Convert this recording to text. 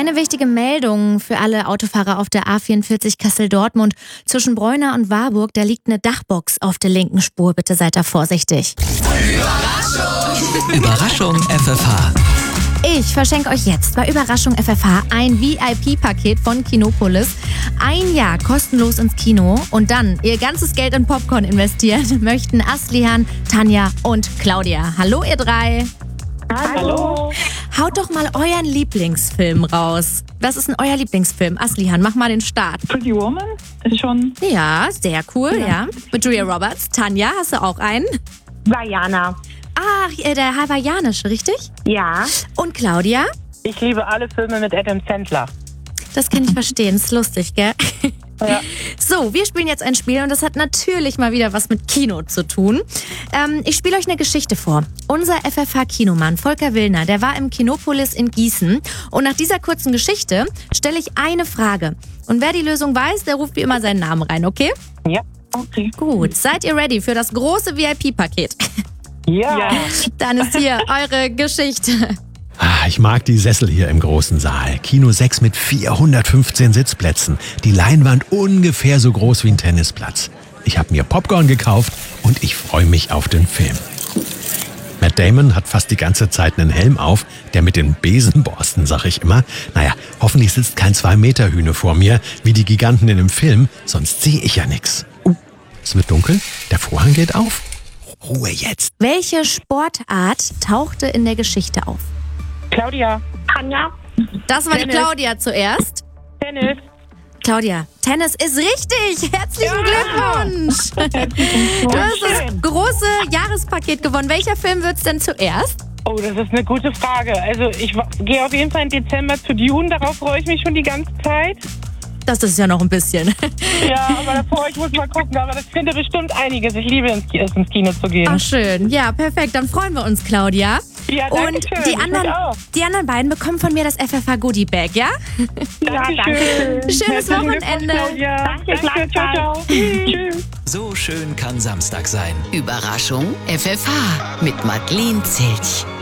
Eine wichtige Meldung für alle Autofahrer auf der A44 Kassel-Dortmund. Zwischen Breuna und Warburg, da liegt eine Dachbox auf der linken Spur. Bitte seid da vorsichtig. Überraschung FFH. Ich verschenke euch jetzt bei Überraschung FFH ein VIP-Paket von Kinopolis. 1 Jahr kostenlos ins Kino und dann ihr ganzes Geld in Popcorn investieren möchten Aslihan, Tanja und Claudia. Hallo ihr drei. Hallo. Haut doch mal euren Lieblingsfilm raus. Was ist denn euer Lieblingsfilm? Aslihan, mach mal den Start. Pretty Woman ist schon Ja, sehr cool, ja. Mit Julia Roberts. Tanja, hast du auch einen? Diana. Ach, der hawaiianische, richtig? Ja. Und Claudia? Ich liebe alle Filme mit Adam Sandler. Das kann ich verstehen, ist lustig, gell? Ja. So, wir spielen jetzt ein Spiel und das hat natürlich mal wieder was mit Kino zu tun. Ich spiele euch eine Geschichte vor. Unser FFH-Kinomann Volker Willner, der war im Kinopolis in Gießen. Und nach dieser kurzen Geschichte stelle ich eine Frage. Und wer die Lösung weiß, der ruft wie immer seinen Namen rein, okay? Ja. okay. Gut, seid ihr ready für das große VIP-Paket? Ja. Dann ist hier eure Geschichte. Ich mag die Sessel hier im großen Saal. Kino 6 mit 415 Sitzplätzen. Die Leinwand ungefähr so groß wie ein Tennisplatz. Ich habe mir Popcorn gekauft und ich freue mich auf den Film. Matt Damon hat fast die ganze Zeit einen Helm auf, der mit den Besenborsten, sag ich immer. Naja, hoffentlich sitzt kein 2-Meter-Hühne vor mir, wie die Giganten in dem Film, sonst sehe ich ja nichts. Es wird dunkel, der Vorhang geht auf. Ruhe jetzt. Welche Sportart tauchte in der Geschichte auf? Claudia. Tanja. Das war die Tennis. Claudia zuerst. Tennis. Claudia, Tennis ist richtig. Herzlichen Glückwunsch. Du hast das große Jahrespaket gewonnen. Welcher Film wird's denn zuerst? Oh, das ist eine gute Frage. Also ich gehe auf jeden Fall im Dezember zu Dune. Darauf freue ich mich schon die ganze Zeit. Das ist ja noch ein bisschen. Ja, aber davor, ich muss mal gucken. Aber das finde bestimmt einiges. Ich liebe es, ins Kino zu gehen. Ach schön. Ja, perfekt. Dann freuen wir uns, Claudia. Ja, danke Und schön. die Ich mich auch. anderen beiden bekommen von mir das FFH Goodie Bag, ja? Dankeschön. Schönes Herzlichen Wochenende. Glückwunsch, Claudia. Danke, Ciao, ciao. Tschüss. So schön kann Samstag sein. Überraschung FFH mit Madeleine Zilch.